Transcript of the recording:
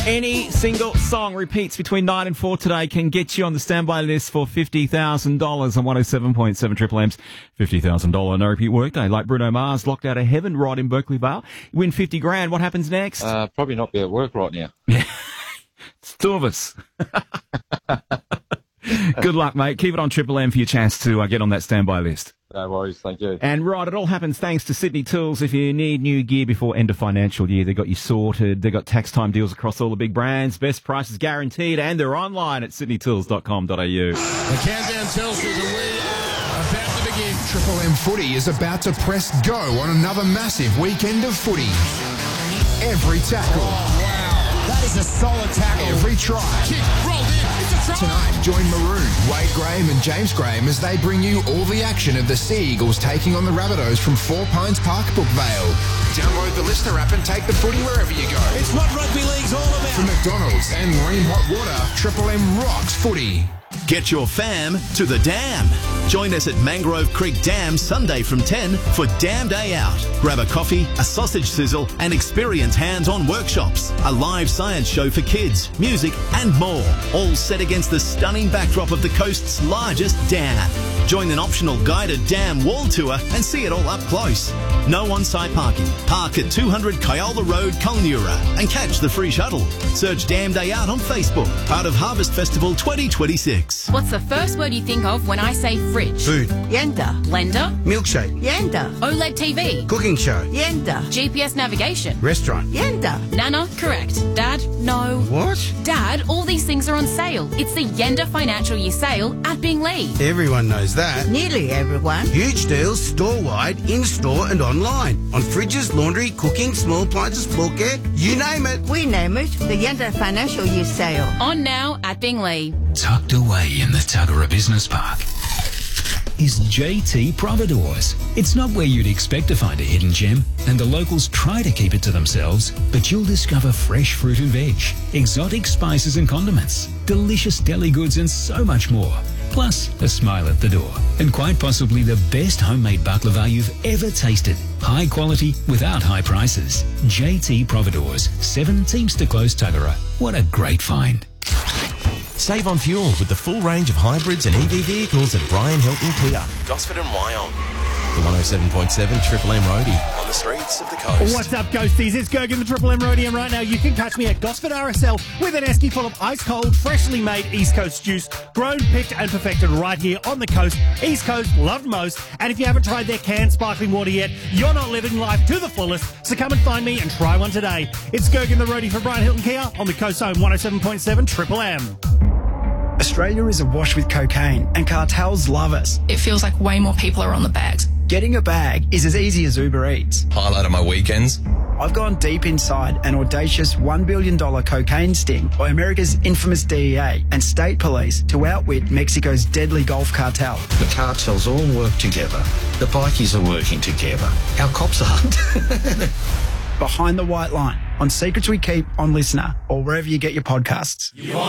Any single song repeats between 9 and 4 today can get you on the standby list for $50,000 on 107.7 Triple M's $50,000 no repeat workday. Like Bruno Mars locked out of heaven right in Berkeley Vale. You win $50,000. What happens next? Probably not be at work right now. It's two of us. Good luck, mate. Keep it on Triple M for your chance to get on that standby list. No worries, thank you. And right, it all happens thanks to Sydney Tools. If you need new gear before end of financial year, they've got you sorted. They've got tax time deals across all the big brands. Best prices guaranteed, and they're online at sydneytools.com.au. The countdown tells you that we are about to begin. Triple M Footy is about to press go on another massive weekend of footy. Every tackle. Oh, wow. That is a solid tackle. Every try. Kick, rolled in. It's a try. Tonight, join Maroon, Wade Graham and James Graham as they bring you all the action of the Sea Eagles taking on the Rabbitohs from Four Pines Park, Brookvale. Download the Listener app and take the footy wherever you go. It's what rugby league's all about. From McDonald's and Ream Hot Water, Triple M rocks footy. Get your fam to the Dam. Join us at Mangrove Creek Dam Sunday from 10 for Dam Day Out. Grab a coffee, a sausage sizzle and experience hands-on workshops, a live science show for kids, music and more. All set against the stunning backdrop of the coast's largest dam. Join an optional guided dam wall tour and see it all up close. No on-site parking. Park at 200 Kyola Road, Kulnura and catch the free shuttle. Search Dam Day Out on Facebook, part of Harvest Festival 2026. What's the first word you think of when I say fridge? Food. Yenda. Blender? Milkshake. Yenda. OLED TV? Cooking show. Yenda. GPS navigation? Restaurant. Yenda. Nana? Correct. Dad? No. What? Dad, all these things are on sale. It's the Yenda Financial Year Sale at Binglee. Everyone knows that. Nearly everyone. Huge deals store-wide, in-store and online. On fridges, laundry, cooking, small appliances, floor care, you name it. We name it the Yenda Financial Year Sale. On now at Binglee. Tucked away in the Tuggerah Business Park is JT Providores. It's not where you'd expect to find a hidden gem, and the locals try to keep it to themselves, but you'll discover fresh fruit and veg, exotic spices and condiments, delicious deli goods and so much more. Plus, a smile at the door. And quite possibly the best homemade baklava you've ever tasted. High quality without high prices. JT Providores, 7 Teamster Close, Tuggerah. What a great find. Save on fuel with the full range of hybrids and EV vehicles at Brian Hilton Kia, Gosford and Wyong. The 107.7 Triple M Roadie on the streets of the coast. What's up, Ghosties? It's Gergen, the Triple M Roadie, and right now you can catch me at Gosford RSL with an esky full of ice-cold, freshly made East Coast juice, grown, picked and perfected right here on the coast. East Coast, loved most. And if you haven't tried their canned sparkling water yet, you're not living life to the fullest. So come and find me and try one today. It's Gergen, the Roadie for Brian Hilton Kia on the Coast Zone 107.7 Triple M. Australia is awash with cocaine, and cartels love us. It feels like way more people are on the bags. Getting a bag is as easy as Uber Eats. Highlight of my weekends. I've gone deep inside an audacious $1 billion cocaine sting by America's infamous DEA and state police to outwit Mexico's deadly Gulf cartel. The cartels all work together. The bikies are working together. Our cops aren't. Behind the White Line on Secrets We Keep on Listener or wherever you get your podcasts.